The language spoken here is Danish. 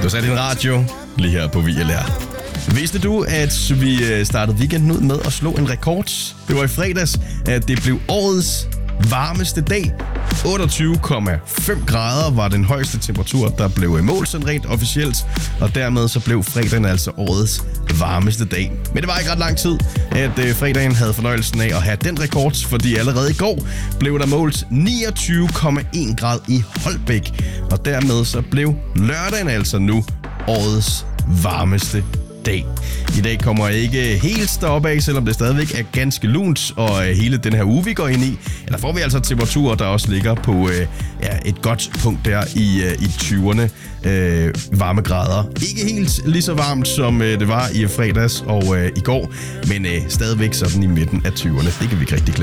sat din radio lige her på VLR. Vidste du, at vi startede weekenden ud med at slå en rekord? Det var i fredags, at det blev årets varmeste dag. 28,5 grader var den højeste temperatur, der blev målt sådan rent officielt, og dermed så blev fredagen altså årets varmeste dag. Men det var ikke ret lang tid, at fredagen havde fornøjelsen af at have den rekord, fordi allerede i går blev der målt 29,1 grader i Holbæk, og dermed så blev lørdagen altså nu årets varmeste dag. I dag kommer jeg ikke helt deroppe af, selvom det stadigvæk er ganske lunt, og hele den her uge, vi går ind i, der får vi altså temperaturer, der også ligger på et godt punkt der i 20'erne varmegrader. Ikke helt lige så varmt, som det var i fredags og i går, men stadigvæk sådan i midten af 20'erne. Det kan vi ikke rigtig